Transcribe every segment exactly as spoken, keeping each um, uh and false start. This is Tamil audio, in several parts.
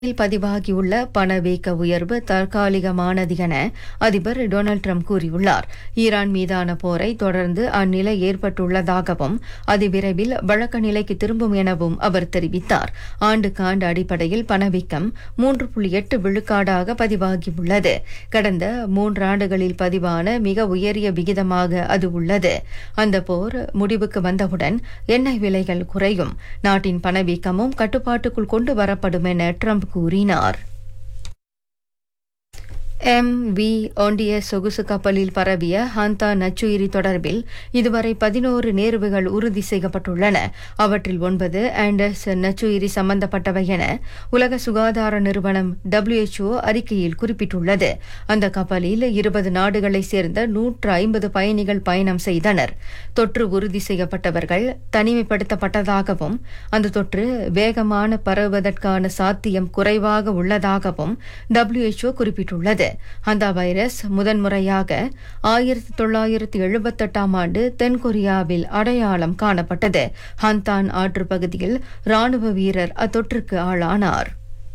பதிவாகியுள்ள பணவீக்க உயர்வு தற்காலிகமானது என அதிபர் டொனால்ட் ட்ரம்ப் கூறியுள்ளார். ஈரான் மீதான போரை தொடர்ந்து அந்நிலை ஏற்பட்டுள்ளதாகவும் அது விரைவில் வழக்க நிலைக்கு திரும்பும் எனவும் அவர் தெரிவித்தார். ஆண்டுக்காண்டு அடிப்படையில் பணவீக்கம் மூன்று புள்ளி எட்டு விழுக்காடாக பதிவாகியுள்ளது. கடந்த மூன்றாண்டுகளில் பதிவான மிக உயரிய விகிதமாக அது உள்ளது. அந்த போர் முடிவுக்கு வந்தவுடன் எண்ணெய் விலைகள் குறையும், நாட்டின் பணவீக்கமும் கட்டுப்பாட்டுக்குள் கொண்டு வரப்படும் என ட்ரம்ப் கூறினார். எம் வி ஒண்டிய சொகுசு கப்பலில் பரவிய ஹந்தா நச்சுயிரி தொடர்பில் இதுவரை பதினோரு நேர்வுகள் உறுதி செய்யப்பட்டுள்ளன. அவற்றில் ஒன்பது ஆண்டர்ஸ் நச்சுயிரி சம்பந்தப்பட்டவை என உலக சுகாதார நிறுவனம் டபிள்யூ எச் ஓ அறிக்கையில் குறிப்பிட்டுள்ளது. அந்த கப்பலில் இருபது நாடுகளைச் சேர்ந்த நூற்று ஐம்பது பயணிகள் பயணம் செய்தனர். தொற்று உறுதி செய்யப்பட்டவர்கள் தனிமைப்படுத்தப்பட்டதாகவும் அந்த தொற்று வேகமான பரவுவதற்கான சாத்தியம் குறைவாக உள்ளதாகவும் டபிள்யூ எச் ஓ குறிப்பிட்டுள்ளது. அந்த வைரஸ் முதன்முறையாக ஆயிரத்தி தொள்ளாயிரத்தி எழுபத்தி எட்டாம் ஆண்டு தென்கொரியாவில் அடையாளம் காணப்பட்டது. ஹந்தான் ஆற்று பகுதியில் ராணுவ வீரர் அத்தொற்றுக்கு ஆளானார்.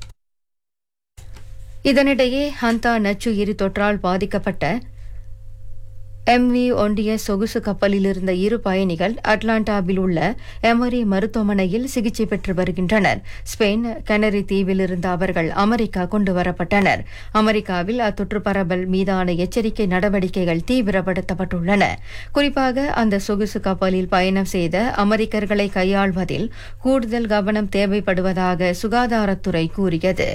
இதனிடையே ஹந்தா நச்சுயிரி தொற்றால் பாதிக்கப்பட்ட எம் வி ஒண்டிய சொகுசு கப்பலில் இருந்த இரு பயணிகள் அட்லாண்டாவில் உள்ள எமரி மருத்துவமனையில் சிகிச்சை பெற்று வருகின்றனர். ஸ்பெயின் கனரி தீவில் இருந்த அவர்கள் அமெரிக்கா கொண்டு வரப்பட்டனர். அமெரிக்காவில் அத்தொற்று பரவல் மீதான எச்சரிக்கை நடவடிக்கைகள் தீவிரப்படுத்தப்பட்டுள்ளன. குறிப்பாக அந்த சொகுசு கப்பலில் பயணம் செய்த அமெரிக்கர்களை கையாள்வதில் கூடுதல் கவனம் தேவைப்படுவதாக சுகாதாரத்துறை கூறியது.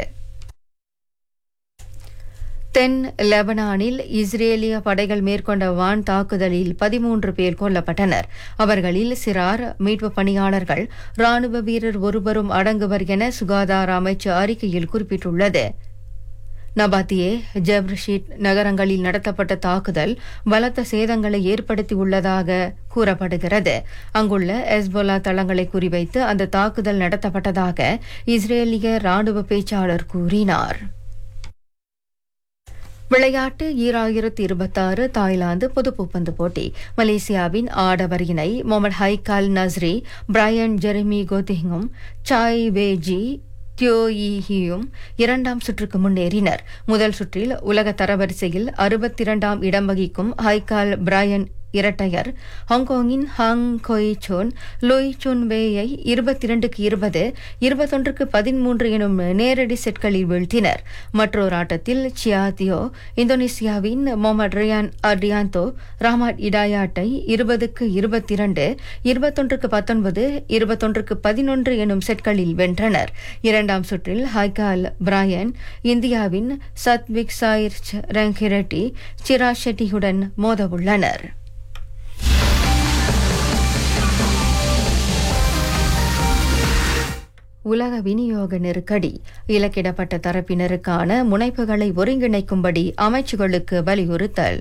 தென் லெபனானில் இஸ்ரேலிய படைகள் மேற்கொண்ட வான் தாக்குதலில் பதிமூன்று பேர் கொல்லப்பட்டனர். அவர்களில் சிறார், மீட்பு பணியாளர்கள், ராணுவ வீரர் ஒருவரும் அடங்குவர் என சுகாதார அமைச்சு அறிக்கையில் குறிப்பிட்டுள்ளது. நபாத்தியே, ஜெப்ரஷீட் நகரங்களில் நடத்தப்பட்ட தாக்குதல் பலத்த சேதங்களை ஏற்படுத்தியுள்ளதாக கூறப்படுகிறது. அங்குள்ள ஹெஸ்போலா தளங்களை குறிவைத்து அந்த தாக்குதல் நடத்தப்பட்டதாக இஸ்ரேலிய ராணுவ பேச்சாளர் கூறினார். விளையாட்டு ஈராயிரத்தி இருபத்தாறு தாய்லாந்து பொதுப்பூப்பந்து போட்டி. மலேசியாவின் ஆடவர் இணை முகமது ஹைகால் நஸ்ரி, பிரையன் ஜெரமி கோதிங்கும் சாய் வேஜி தியோயியும் இரண்டாம் சுற்றுக்கு முன்னேறினர். முதல் சுற்றில் உலக தரவரிசையில் அறுபத்தி இரண்டாம் இடம் வகிக்கும் ஹைகால் பிரையன் இரட்டையர் ஹாங்காங்கின் ஹாங் கொய் சோன் லோய் சுன் வேயை இருபத்தி இரண்டுக்கு இருபது இருபத்தொன்றுக்கு பதிமூன்று எனும் நேரடி செட்களில் வீழ்த்தினர். மற்றொரு ஆட்டத்தில் சியாதியோ இந்தோனேசியாவின் முகமது ரியான் அர்டியாந்தோ ரஹ்மத் இடாயாட்டை இருபதுக்கு இருபத்தி இரண்டு இருபத்தொன்றுக்கு பத்தொன்பது இருபத்தொன்றுக்கு பதினொன்று எனும் செட்களில் வென்றனர். இரண்டாம் சுற்றில் ஹைகால் பிரையன் இந்தியாவின் சத்விக் சாயிர் ரங்கிரெட்டி சிரா ஷெட்டியுடன் மோதவுள்ளனர். உலக விநியோக நெருக்கடி. இலக்கிடப்பட்ட தரப்பினருக்கான முனைப்புகளை ஒருங்கிணைக்கும்படி அமைச்சுகளுக்கு வலியுறுத்தல்.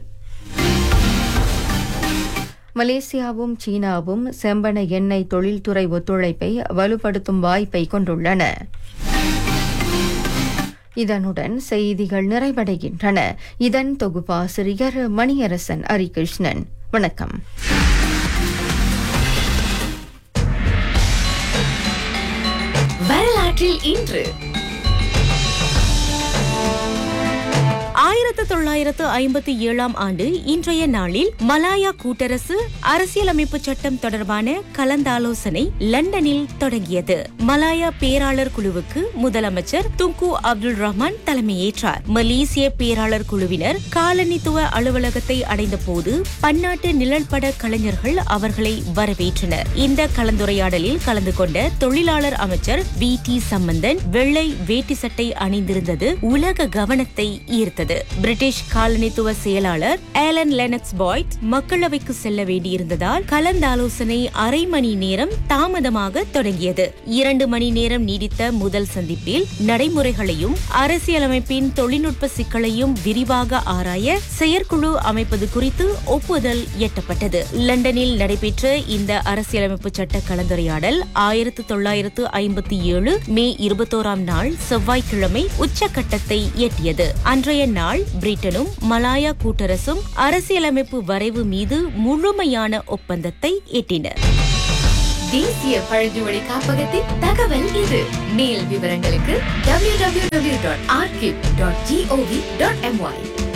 மலேசியாவும் சீனாவும் செம்பன எண்ணெய் தொழில்துறை ஒத்துழைப்பை வலுப்படுத்தும் வாய்ப்பை கொண்டுள்ளன. இதனுடன் செய்திகள் நிறைவடைகின்றன. இதன் தொகுப்பாசிரியர் மணியரசன் ஹரிகிருஷ்ணன். வணக்கம். வரலாற்றில் இன்று ஆயிரத்து தொள்ளாயிரத்து ஐம்பத்தி ஏழாம் ஆண்டு இன்றைய நாளில் மலாயா கூட்டரசு அரசியலமைப்பு சட்டம் தொடர்பான கலந்தாலோசனை லண்டனில் தொடங்கியது. மலாயா பேராளர் குழுவுக்கு முதலமைச்சர் துங்கு அப்துல் ரஹ்மான் தலைமையேற்றார். மலேசிய பேராளர் குழுவினர் காலனித்துவ அலுவலகத்தை அடைந்த போது பன்னாட்டு நிழல்பட கலைஞர்கள் அவர்களை வரவேற்றனர். இந்த கலந்துரையாடலில் கலந்து கொண்ட தொழிலாளர் அமைச்சர் வி டி சம்பந்தன் வெள்ளை வேட்டி சட்டை அணிந்திருந்தது உலக கவனத்தை ஈர்த்தது. பிரிட்டிஷ் காலனித்துவ செயலாளர் ஆலன் லெனக்ஸ் பாய்ட் மக்களவைக்கு செல்ல வேண்டியிருந்ததால் கலந்தாலோசனை அரை மணி நேரம் தாமதமாக தொடங்கியது. இரண்டு மணி நேரம் நீடித்த முதல் சந்திப்பில் நடைமுறைகளையும் அரசியலமைப்பின் தொழில்நுட்ப சிக்கலையும் விரிவாக ஆராய செயற்குழு அமைப்பது குறித்து ஒப்புதல் எட்டப்பட்டது. லண்டனில் நடைபெற்ற இந்த அரசியலமைப்பு சட்ட கலந்துரையாடல் ஆயிரத்து தொள்ளாயிரத்து ஐம்பத்தி ஏழு மே இருபத்தோராம் நாள் செவ்வாய்க்கிழமை உச்சகட்டத்தை எட்டியது. அன்றைய நாள் பிரிட்டனும் மலாயா கூட்டரசும் அரசியலமைப்பு வரைவு மீது முழுமையான ஒப்பந்தத்தை எட்டினர். தேசிய பழங்குடி காப்பகத்தின் தகவல் இது. மேல் விவரங்களுக்கு W W W dot archive dot gov dot MY.